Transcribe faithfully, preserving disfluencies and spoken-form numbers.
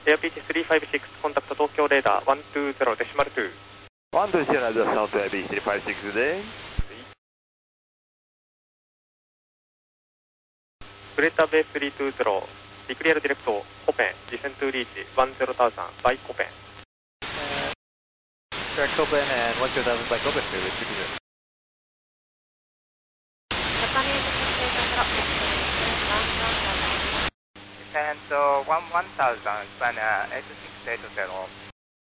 エアピーティースリーファイブシックス、コンタクト東京レーダー、ワンツーゼロデシマルツー。 ワンツーゼロデシマルツー、エアピーティースリーファイブシックスで。 グレーターベーススリーツーゼロ、リクリアルディレクト、コペン、ディセントゥーリーチ、ワンゼロタウザン、バイコペン。 Correct, Copen and one two thousand by Copen, two two zero. Descent uh, one one thousand, span uh, eight six eight zero.